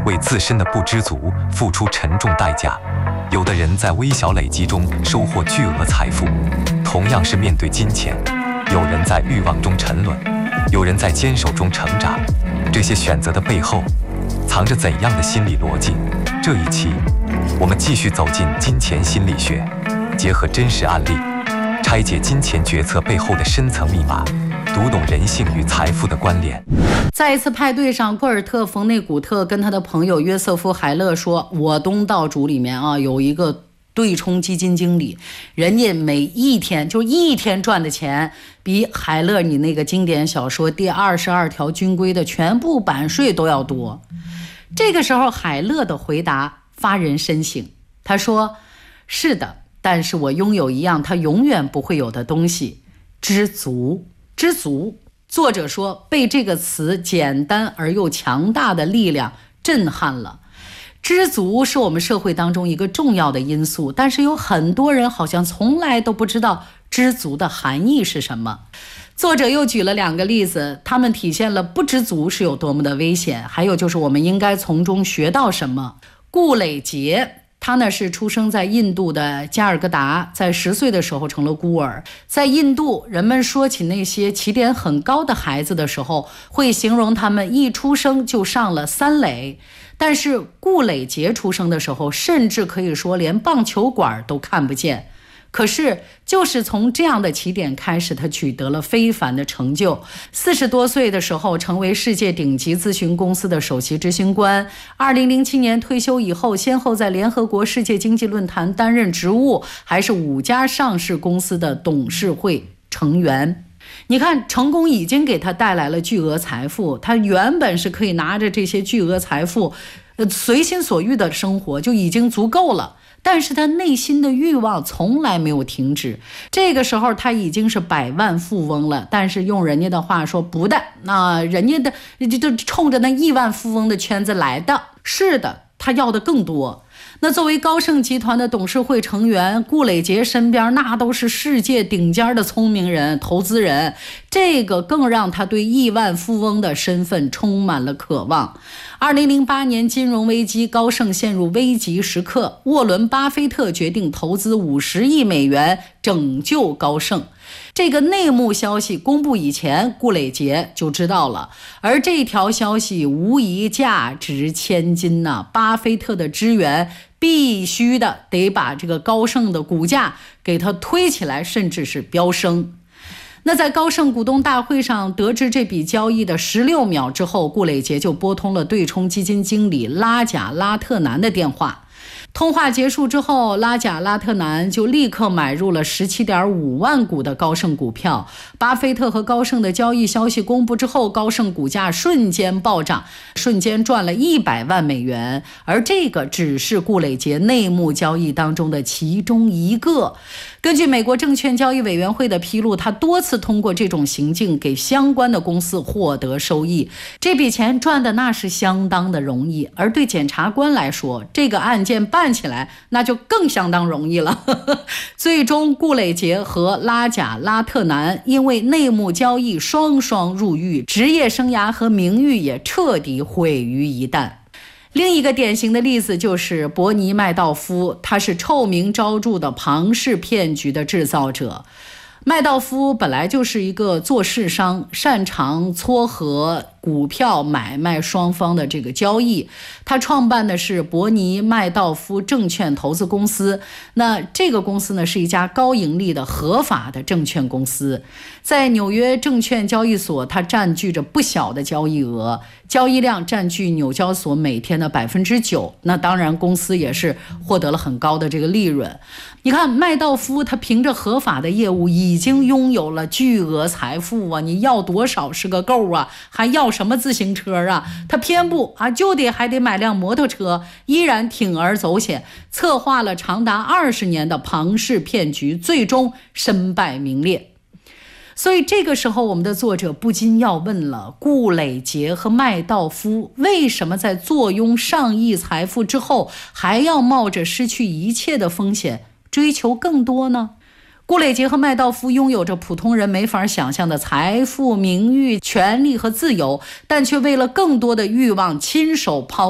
为自身的不知足付出沉重代价。有的人在微小累积中收获巨额财富，同样是面对金钱，有人在欲望中沉沦，有人在坚守中成长。这些选择的背后，藏着怎样的心理逻辑？这一期，我们继续走进金钱心理学，结合真实案例，拆解金钱决策背后的深层密码，读懂人性与财富的关联。 在一次派对上，库尔特·冯内古特跟他的朋友约瑟夫·海勒说，我东道主里面有一个对冲基金经理，人家每一天赚的钱比海勒你那个经典小说《第22条军规》的全部版税都要多。这个时候海勒的回答发人深省，他说，是的，但是我拥有一样他永远不会有的东西，知足。知足，作者说被这个词简单而又强大的力量震撼了。知足是我们社会当中一个重要的因素，但是有很多人好像从来都不知道知足的含义是什么。作者又举了2个例子，他们体现了不知足是有多么的危险，还有就是我们应该从中学到什么。顾磊杰他呢是出生在印度的加尔各答，在10岁的时候成了孤儿。在印度，人们说起那些起点很高的孩子的时候，会形容他们一出生就上了3垒。但是顾磊杰出生的时候，甚至可以说连棒球馆都看不见。可是就是从这样的起点开始，他取得了非凡的成就。40多岁的时候成为世界顶级咨询公司的首席执行官。2007年退休以后，先后在联合国世界经济论坛担任职务，还是5家上市公司的董事会成员。你看，成功已经给他带来了巨额财富，他原本是可以拿着这些巨额财富随心所欲的生活就已经足够了，但是他内心的欲望从来没有停止。这个时候他已经是百万富翁了，但是用人家的话说，不的，那人家的就冲着那亿万富翁的圈子来的。是的，他要的更多。那作为高盛集团的董事会成员，顾磊杰身边那都是世界顶尖的聪明人、投资人，这个更让他对亿万富翁的身份充满了渴望。2008年金融危机，高盛陷入危急时刻，沃伦·巴菲特决定投资50亿美元拯救高盛。这个内幕消息公布以前，顾磊杰就知道了，而这条消息无疑价值千金呐！巴菲特的支援必须的得把这个高盛的股价给它推起来，甚至是飙升。那在高盛股东大会上得知这笔交易的16秒之后，顾磊杰就拨通了对冲基金经理拉贾拉特南的电话。通话结束之后，拉贾拉特南就立刻买入了17.5万股的高盛股票。巴菲特和高盛的交易消息公布之后，高盛股价瞬间暴涨，瞬间赚了100万美元。而这个只是顾磊杰内幕交易当中的其中一个。根据美国证券交易委员会的披露，他多次通过这种行径给相关的公司获得收益，这笔钱赚的那是相当的容易。而对检察官来说，这个案件办起来那就更相当容易了。最终顾磊杰和拉贾拉特南因为内幕交易双双入狱，职业生涯和名誉也彻底毁于一旦。另一个典型的例子就是伯尼·麦道夫，他是臭名昭著的庞氏骗局的制造者。麦道夫本来就是一个做市商，擅长撮合股票买卖双方的这个交易。他创办的是伯尼麦道夫证券投资公司，那这个公司呢是一家高盈利的合法的证券公司，在纽约证券交易所，它占据着不小的交易额，交易量占据纽交所每天的9%。那当然公司也是获得了很高的这个利润。你看麦道夫他凭着合法的业务已经拥有了巨额财富啊，你要多少是个够啊，还要什么自行车啊？他偏不啊，还得买辆摩托车，依然铤而走险，策划了长达20年的庞氏骗局，最终身败名裂。所以这个时候我们的作者不禁要问了，顾磊杰和麦道夫为什么在坐拥上亿财富之后还要冒着失去一切的风险追求更多呢？顾磊杰和麦道夫拥有着普通人没法想象的财富、名誉、权利和自由，但却为了更多的欲望亲手抛